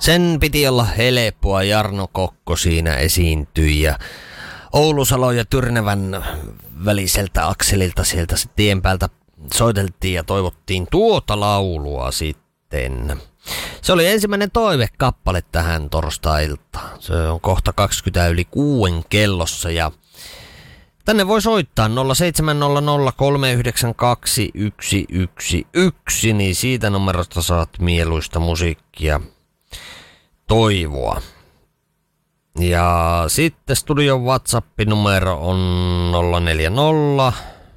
Sen piti olla helppoa. Jarno Kokko siinä esiintyi ja Oulusalo ja Tyrnävän väliseltä akselilta sieltä tien päältä soiteltiin ja toivottiin tuota laulua sitten. Se oli ensimmäinen toivekappale tähän torstai-iltaan. Se on kohta 20 yli 6 kellossa ja tänne voi soittaa 0700 392 111, niin siitä numerosta saat mieluista musiikkia toivoa. Ja sitten studion WhatsApp-numero on 040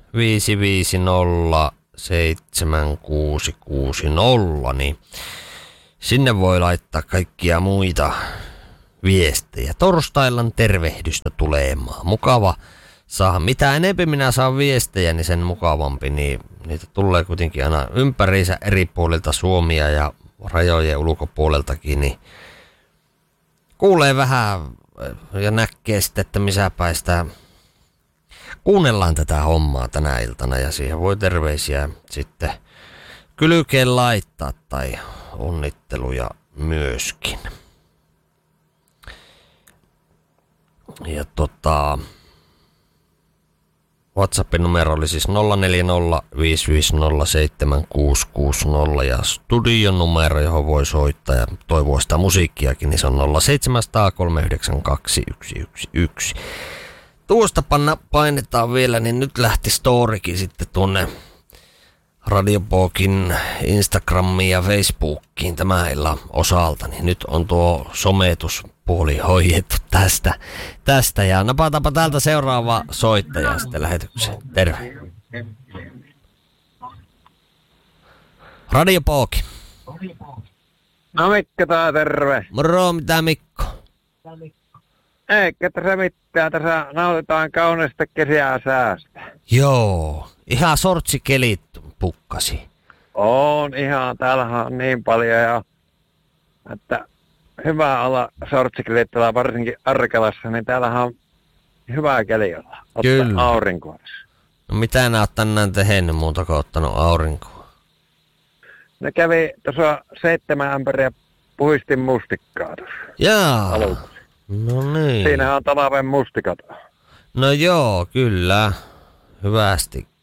550 7660, niin sinne voi laittaa kaikkia muita viestejä. Torstaillan tervehdystä tulemaan. Mukava saada. Mitä enemmän minä saan viestejä, niin sen mukavampi. Niin niitä tulee kuitenkin aina ympäriinsä eri puolilta Suomia ja rajojen ulkopuoleltakin. Niin kuulee vähän ja näkee sitten, että missä päistä kuunnellaan tätä hommaa tänä iltana. Ja siihen voi terveisiä sitten kylkeen laittaa tai onnitteluja myöskin. Ja WhatsAppin numero oli siis 040 550 7660 ja studion numero, johon voi soittaa ja toivoa sitä musiikkiakin, niin se on 0700 392 111. Tuosta painetaan vielä, niin nyt lähti storikin sitten tuonne Radiopokin Instagramiin ja Facebookiin tämän illan osalta, niin nyt on tuo sometuspuoli hoidettu tästä ja napataanpa täältä seuraava soittaja sitten lähetykseen. Terve. Radiopoki. No Mikko tää terve. Moro, mitä Mikko? Eikä tässä mitään, tässä nautitaan kaunista kesää säästä. Joo, ihan sortsikelit pukkasi. On ihan, täällähän on niin paljon ja että hyvä olla sortsikelit täällä varsinkin Arkelassa, niin täällähän on hyvää keli olla. Kyllä. Aurinkoa. No mitä nää oot tänään tehnyt muuta kuin ottanut aurinkoa? Ne kävi tuossa 7 ämpäriä puhistin mustikkaa tuossa. Jaa. Aluksi. No niin. Siinähän on talven mustikat. No joo, kyllä. Hyvästikin.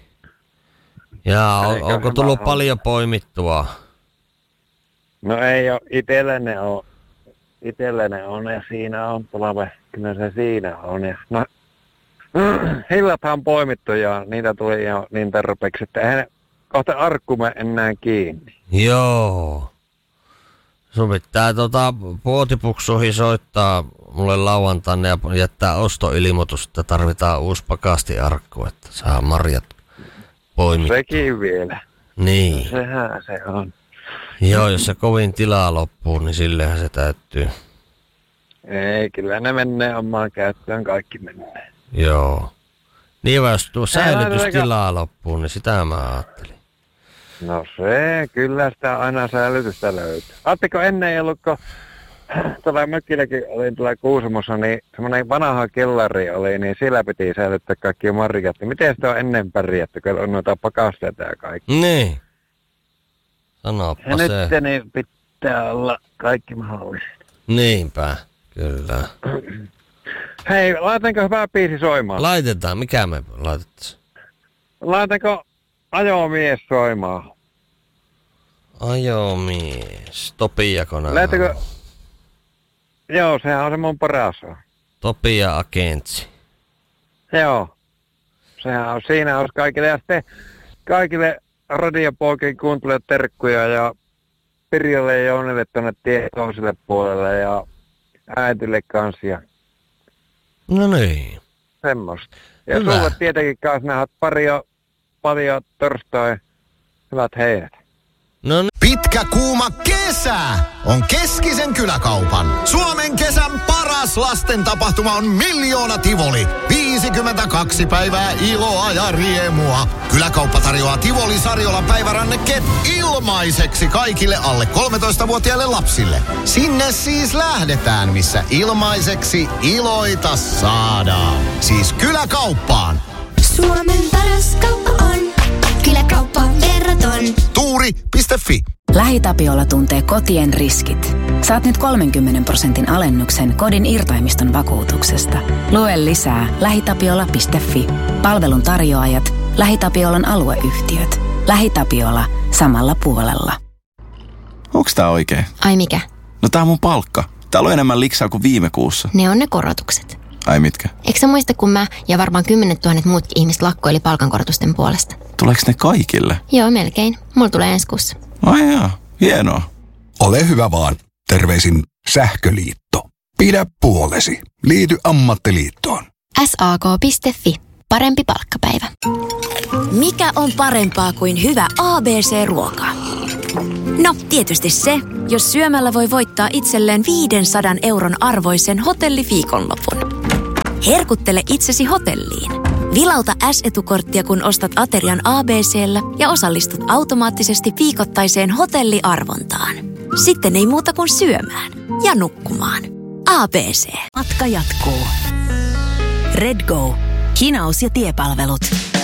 Ja onko tullut paljon poimittua? No ei oo, itsellenne on ja siinä on talve, kyllä se siinä on. Ja, no, hillathan poimittu ja niitä tuli jo niin tarpeeksi, että eihän kohta arkkumme enää kiinni. Joo. Sun pitää puotipuksuihin soittaa mulle lauantaina ja jättää ostoilmoitus, että tarvitaan uusi pakastiarkku, että saa marjat poimittua. Sekin vielä. Niin. Sehän se on. Joo, jos se kovin tilaa loppuu, niin sillehän se täyttyy. Ei, kyllä ne menee omaan käyttöön, kaikki menee. Joo. Niin vaan jos tuo säilytystilaa loppuu, niin sitä mä ajattelin. No se, kyllä sitä aina säilytystä löytyy. Aatteko ennen ei ollut, kun tuolla mökilläkin oli tuolla Kuusamossa, niin semmoinen vanha kellari oli, niin siellä piti säilyttää kaikki marjat. Miten sitä on ennen pärjätty, kun on noita pakasteita ja kaikki? Niin. Sanoppa ja se. nyt niin pitää olla kaikki mahdollista. Niinpä, kyllä. Hei, laitanko hyvä biisi soimaan? Laitetaan, mikä me laitetaan? Laitanko Ajomies soimaan? Ajomies. Topia konaan. Laitanko? Joo, sehän on se mun paras. Topia Agentsi. Joo. Sehän on, siinä olisi kaikille. Ja sitten kaikille Radiopoikin kuuntelijat terkkuja ja Pirjolle ja Jounille tuonne toiselle puolelle ja äitille kanssa. Ja No niin. semmoista. Ja Hyvä. sulle tietenkin kanssa nähdät paljon torstai. Hyvät heidät. No niin. Pitkä kuuma kesä on Keskisen kyläkaupan. Suomen kesän paras lasten tapahtuma on Miljoona Tivoli. 52 päivää iloa ja riemua. Kyläkauppa tarjoaa Tivoli Sarjolan päivärannekkeet ilmaiseksi kaikille alle 13-vuotiaille lapsille. Sinne siis lähdetään, missä ilmaiseksi iloita saadaan. Siis kyläkauppaan. Suomen paras kauppa on Kyläkauppa Verraton. Tuuri.fi LähiTapiola tuntee kotien riskit. Saat nyt 30% alennuksen kodin irtaimiston vakuutuksesta. Lue lisää lähitapiola.fi. Palvelun tarjoajat, LähiTapiolan alueyhtiöt. LähiTapiola samalla puolella. Onks tää oikein? Ai mikä? No tää on mun palkka. Täällä on enemmän liksaa kuin viime kuussa. Ne on ne korotukset. Ai mitkä? Eikö sä muista, kun mä ja varmaan 10 000 muutkin ihmiset lakkoili palkankorotusten puolesta? Tuleeko ne kaikille? Joo, melkein. Mulla tulee ensi kuussa. Ai jaa, hienoa. Ole hyvä vaan. Terveisin Sähköliitto. Pidä puolesi. Liity ammattiliittoon. SAK.fi. Parempi palkkapäivä. Mikä on parempaa kuin hyvä ABC-ruoka? No, tietysti se, jos syömällä voi voittaa itselleen 500 € arvoisen hotelliviikonlopun. Herkuttele itsesi hotelliin. Vilauta S-etukorttia, kun ostat aterian ABC:llä ja osallistut automaattisesti viikoittaiseen hotelliarvontaan. Sitten ei muuta kuin syömään ja nukkumaan. ABC. Matka jatkuu. Redgo. Hinaus ja tiepalvelut.